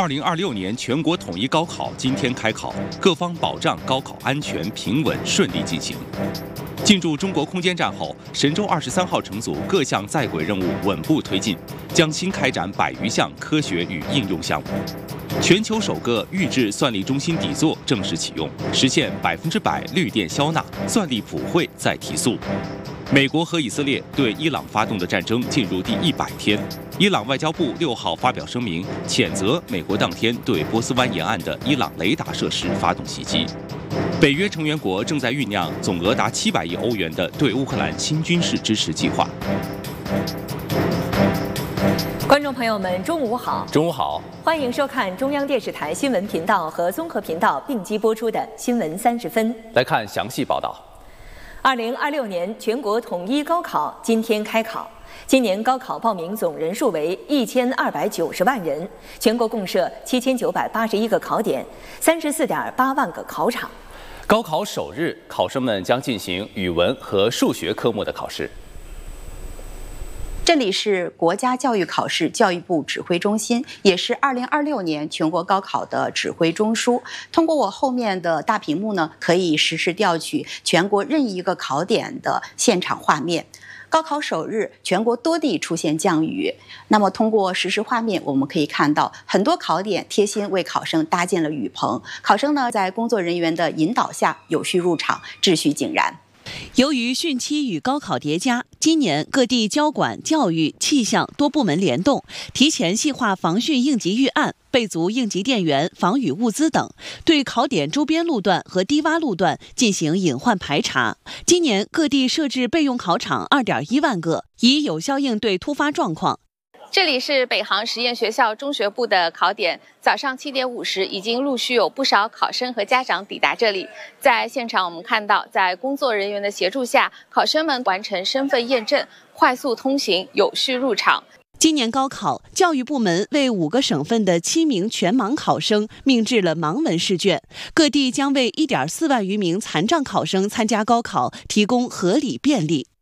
2026年全国统一高考今天开考，各方保障高考安全平稳顺利进行。进驻中国空间站后，神舟23号乘组各项在轨任务稳步推进，将新开展100余项科学与应用项目。全球首个预制算力中心底座正式启用，实现100%绿电消纳，算力普惠再提速。美国和以色列对伊朗发动的战争进入第100天，伊朗外交部6号发表声明，谴责美国当天对波斯湾沿岸的伊朗雷达设施发动袭击。北约成员国正在酝酿总额达700亿欧元的对乌克兰新军事支持计划。 观众朋友们，中午好！ 中午好， 欢迎收看中央电视台新闻频道和综合频道并机播出的《新闻30分》。 来看详细报道。 2026年全国统一高考今天开考，今年高考报名总人数为1290万人，全国共设7981个考点，34.8万个考场。 高考首日，考生们将进行语文和数学科目的考试。 这里是国家教育考试教育部指挥中心，也是2026年全国高考的指挥中枢。通过我后面的大屏幕呢，可以实时调取全国任意一个考点的现场画面。高考首日，全国多地出现降雨。那么通过实时画面，我们可以看到很多考点贴心为考生搭建了雨棚，考生呢在工作人员的引导下有序入场，秩序井然。 由于汛期与高考叠加，今年各地交管、教育、气象多部门联动，提前细化防汛应急预案，备足应急电源、防雨物资等，对考点周边路段和低洼路段进行隐患排查。今年各地设置备用考场2.1万个，以有效应对突发状况。 这里是北航实验学校中学部的考点，早上7点50已经陆续有不少考生和家长抵达这里。在现场，我们看到，在工作人员的协助下，考生们完成身份验证，快速通行，有序入场。 今年高考，教育部门为5个省份的7名全盲考生命制了盲文试卷，各地将为1.4万余名残障考生参加高考提供合理便利。